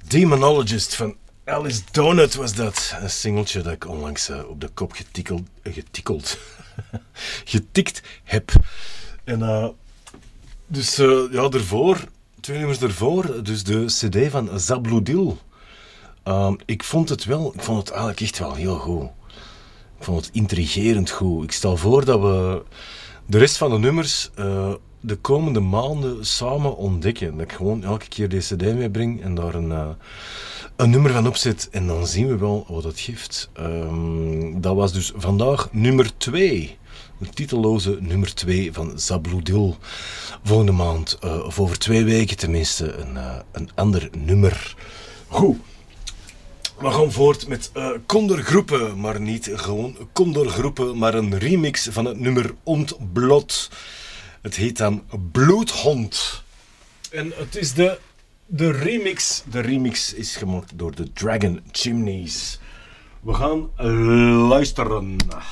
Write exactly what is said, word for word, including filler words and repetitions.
Demonologist van Alice Donut was dat. Een singeltje dat ik onlangs uh, op de kop getikkeld, uh, getikkeld, getikt heb. En uh, dus uh, ja, daarvoor, twee nummers daarvoor, dus de cd van Zabludil. Uh, ik vond het wel, ik vond het eigenlijk echt wel heel goed. Ik vond het intrigerend goed. Ik stel voor dat we de rest van de nummers uh, de komende maanden samen ontdekken. Dat ik gewoon elke keer deze cd meebreng en daar een, uh, een nummer van opzet. En dan zien we wel wat het geeft. Um, dat was dus vandaag nummer twee. Een titelloze nummer twee van Zabludil. Volgende maand, uh, of over twee weken tenminste, een, uh, een ander nummer. Goed. We gaan voort met uh, Condorgroepen, maar niet gewoon Condorgroepen, maar een remix van het nummer Ontblot. Het heet dan Bloedhond. En het is de, de remix. De remix is gemaakt door de Dragon Chimneys. We gaan luisteren.